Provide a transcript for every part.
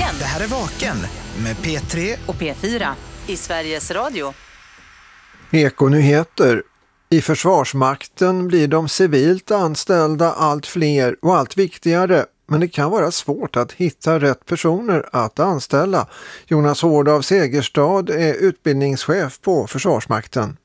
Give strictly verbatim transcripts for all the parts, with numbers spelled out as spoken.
Vaken. Det här är Vaken med P tre och P fyra i Sveriges Radio. Ekonyheter. I Försvarsmakten blir de civilt anställda allt fler och allt viktigare. Men det kan vara svårt att hitta rätt personer att anställa. Jonas Hård av Segerstad är utbildningschef på Försvarsmakten.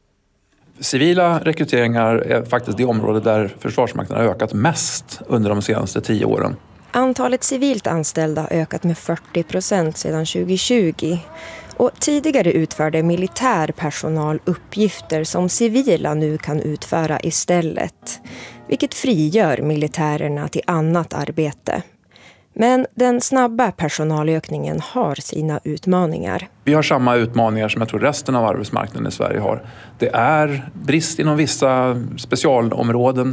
Civila rekryteringar är faktiskt det område där Försvarsmakten har ökat mest under de senaste tio åren. Antalet civilt anställda har ökat med fyrtio procent sedan tjugohundratjugo. Och tidigare utförde militär personal uppgifter som civila nu kan utföra istället. Vilket frigör militärerna till annat arbete. Men den snabba personalökningen har sina utmaningar. Vi har samma utmaningar som jag tror resten av arbetsmarknaden i Sverige har. Det är brist inom vissa specialområden.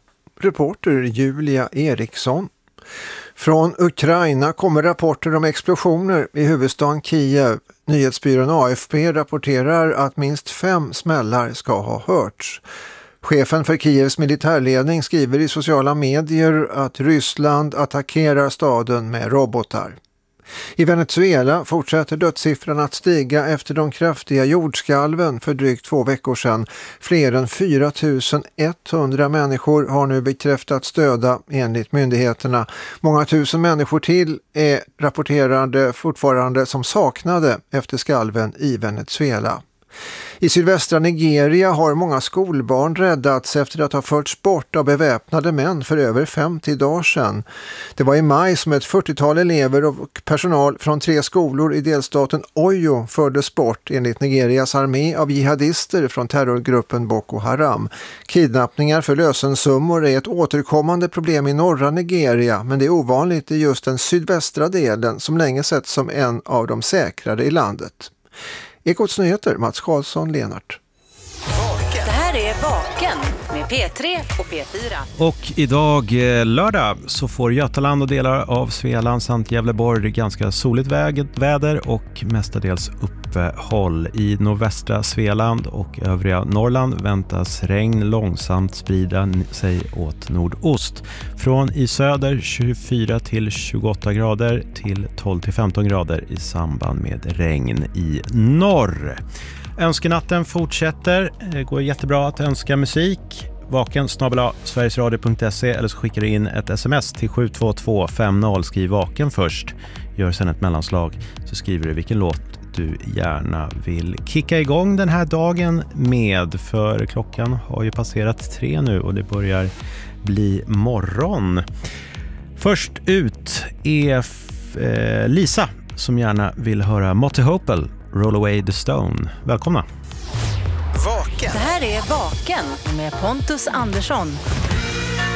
Reporter Julia Eriksson. Från Ukraina kommer rapporter om explosioner i huvudstaden Kiev. Nyhetsbyrån A F P rapporterar att minst fem smällar ska ha hörts. Chefen för Kievs militärledning skriver i sociala medier att Ryssland attackerar staden med robotar. I Venezuela fortsätter dödssiffran att stiga efter de kraftiga jordskalven för drygt två veckor sedan. Fler än fyra tusen etthundra människor har nu bekräftats döda enligt myndigheterna. Många tusen människor till är rapporterade fortfarande som saknade efter skalven i Venezuela. I sydvästra Nigeria har många skolbarn räddats efter att ha förts bort av beväpnade män för över femtio dagar sedan. Det var i maj som ett fyrtiotal elever och personal från tre skolor i delstaten Oyo fördes bort enligt Nigerias armé av jihadister från terrorgruppen Boko Haram. Kidnappningar för lösensummor är ett återkommande problem i norra Nigeria, men det är ovanligt i just den sydvästra delen som länge sett som en av de säkrare i landet. Ekots nyheter, Mats Karlsson, Lenart. Det här är Vaken med P tre och P fyra. Och idag lördag så får Götaland och delar av Svealand samt Gävleborg ganska soligt väder och mestadels uppehåll. I nordvästra Svealand och övriga Norrland väntas regn långsamt sprida sig åt nordost. Från i söder tjugofyra till tjugoåtta grader till tolv till femton grader i samband med regn i norr. Önskenatten fortsätter. Det går jättebra att önska musik. Vaken snabel-a sverigesradio punkt se eller så skickar du in ett sms till sju två två fem noll. Skriv vaken först. Gör sen ett mellanslag så skriver du vilken låt du gärna vill kicka igång den här dagen med. För klockan har ju passerat tre nu och det börjar bli morgon. Först ut är eh, Lisa som gärna vill höra Motte Hopel, Roll Away the Stone. Välkomna! Vaken. Det här är Vaken med Pontus Andersson.